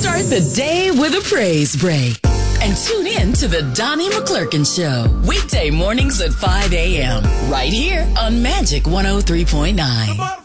Start the day with a praise break. And tune in to the Donnie McClurkin Show. Weekday mornings at 5 a.m. Right here on Magic 103.9.